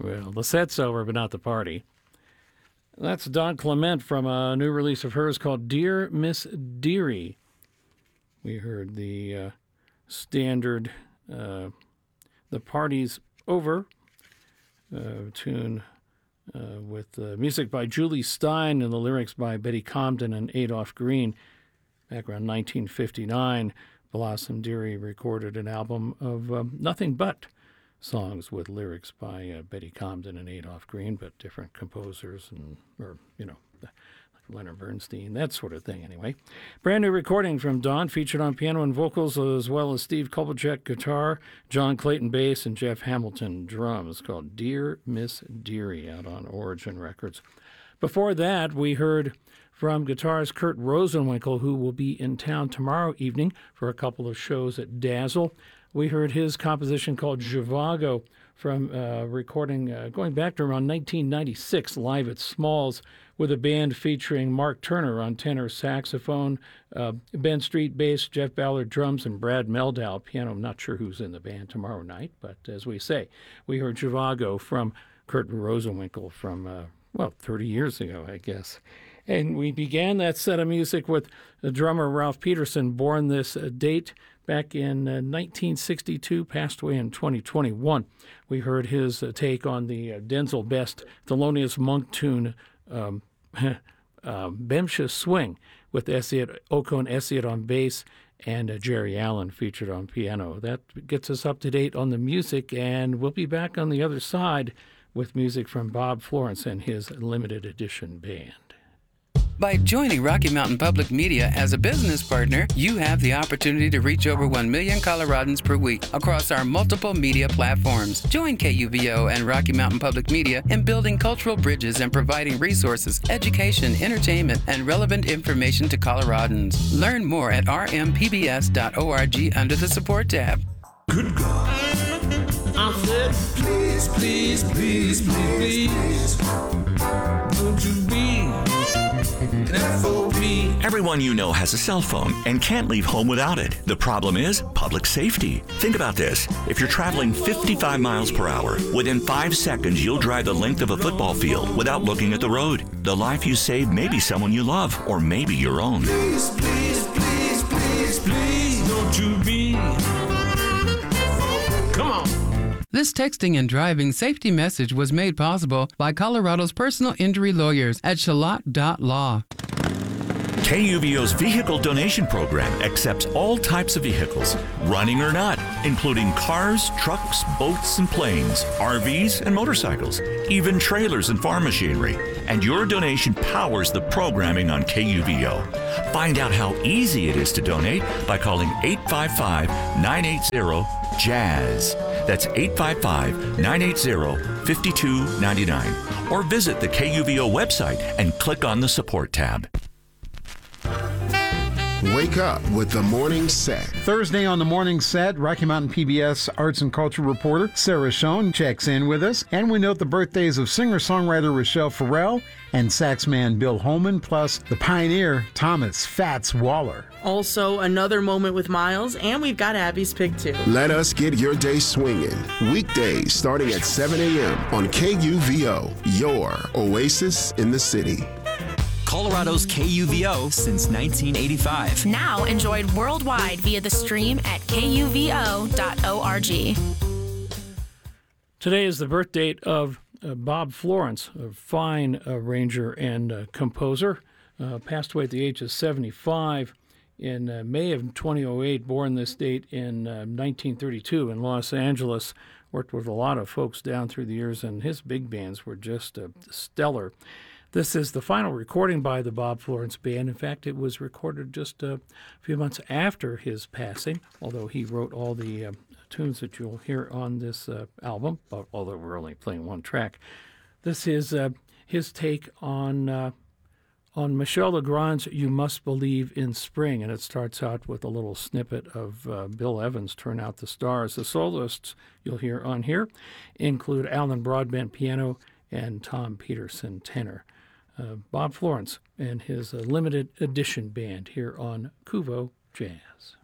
Well, the set's over, but not the party. That's Don Clement from a new release of hers called Dear Miss Dearie. We heard the standard The Party's Over tune with music by Julie Stein and the lyrics by Betty Comden and Adolph Green. Back around 1959, Blossom Dearie recorded an album of nothing but songs with lyrics by Betty Comden and Adolph Green, but different composers like Leonard Bernstein, that sort of thing anyway. Brand new recording from Don, featured on piano and vocals, as well as Steve Kubelchek guitar, John Clayton bass, and Jeff Hamilton drums, called Dear Miss Dearie, out on Origin Records. Before that, we heard from guitarist Kurt Rosenwinkel, who will be in town tomorrow evening for a couple of shows at Dazzle. We heard his composition called Zhivago from recording going back to around 1996, live at Smalls, with a band featuring Mark Turner on tenor saxophone, Ben Street bass, Jeff Ballard drums, and Brad Meldau piano. I'm not sure who's in the band tomorrow night, but as we say, we heard Zhivago from Kurt Rosenwinkel from, 30 years ago, I guess. And we began that set of music with the drummer Ralph Peterson, born this date back in 1962, passed away in 2021. We heard his take on the Denzel Best Thelonious Monk tune, Bemsha Swing, with Okon Esiot on bass and Jerry Allen featured on piano. That gets us up to date on the music, and we'll be back on the other side with music from Bob Florence and his limited edition band. By joining Rocky Mountain Public Media as a business partner, you have the opportunity to reach over 1 million Coloradans per week across our multiple media platforms. Join KUVO and Rocky Mountain Public Media in building cultural bridges and providing resources, education, entertainment, and relevant information to Coloradans. Learn more at rmpbs.org under the support tab. Good God. I said, please, please, please, please, please, don't you be an FOB. Everyone you know has a cell phone and can't leave home without it. The problem is public safety. Think about this. If you're traveling 55 miles per hour, within 5 seconds you'll drive the length of a football field without looking at the road. The life you save may be someone you love, or maybe your own. Please, please, please, please, please, don't you be. Come on. This texting and driving safety message was made possible by Colorado's personal injury lawyers at Shalott.law. KUVO's vehicle donation program accepts all types of vehicles, running or not, including cars, trucks, boats, and planes, RVs, and motorcycles, even trailers and farm machinery. And your donation powers the programming on KUVO. Find out how easy it is to donate by calling 855-980-JAZZ. That's 855-980-5299. Or visit the KUVO website and click on the support tab. Wake up with the morning set. Thursday on the morning set, Rocky Mountain PBS arts and culture reporter Sarah Schoen checks in with us, and we note the birthdays of singer-songwriter Rochelle Farrell and saxman Bill Holman, plus the pioneer Thomas Fats Waller. Also, another moment with Miles, and we've got Abby's pick too. Let us get your day swinging. Weekdays starting at 7 a.m. on KUVO, your oasis in the city. Colorado's KUVO since 1985. Now enjoyed worldwide via the stream at kuvo.org. Today is the birth date of Bob Florence, a fine arranger and composer. Passed away at the age of 75 in May of 2008, born this date in 1932 in Los Angeles. Worked with a lot of folks down through the years, and his big bands were just stellar. This is the final recording by the Bob Florence Band. In fact, it was recorded just a few months after his passing, although he wrote all the tunes that you'll hear on this album, although we're only playing one track. This is his take on Michel Legrand's You Must Believe in Spring, and it starts out with a little snippet of Bill Evans' Turn Out the Stars. The soloists you'll hear on here include Alan Broadbent piano and Tom Peterson tenor. Bob Florence and his limited edition band here on KUVO Jazz.